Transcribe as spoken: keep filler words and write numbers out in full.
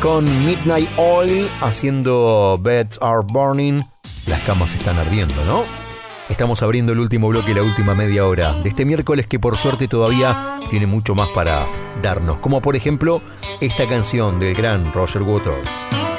con Midnight Oil haciendo Beds Are Burning. Las camas están ardiendo, ¿no? Estamos abriendo el último bloque, la última media hora de este miércoles que por suerte todavía tiene mucho más para darnos. Como por ejemplo esta canción del gran Roger Waters.